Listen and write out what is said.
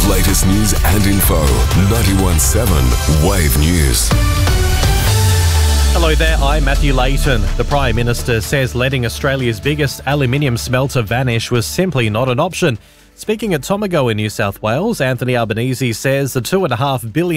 latest news and info. 91.7 Wave News. Hello there, I'm Matthew Layton. The Prime Minister says letting Australia's biggest aluminium smelter vanish was simply not an option. Speaking at Tomago in New South Wales, Anthony Albanese says the $2.5 billion